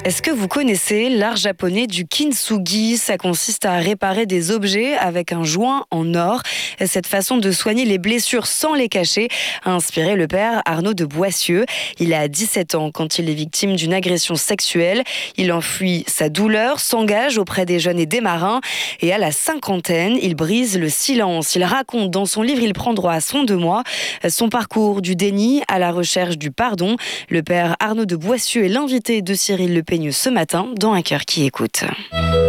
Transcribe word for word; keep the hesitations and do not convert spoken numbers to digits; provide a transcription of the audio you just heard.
Est-ce que vous connaissez l'art japonais du kintsugi? Ça consiste à réparer des objets avec un joint en or. Cette façon de soigner les blessures sans les cacher a inspiré le père Arnaud de Boissieu. Il a dix-sept ans quand il est victime d'une agression sexuelle. Il enfuit sa douleur, s'engage auprès des jeunes et des marins. Et à la cinquantaine, il brise le silence. Il raconte dans son livre « Il prend droit à son de moi » son parcours du déni à la recherche du pardon. Le père Arnaud de Boissieu est l'invité de Cyril Le Peigneux ce matin dans Un cœur qui écoute.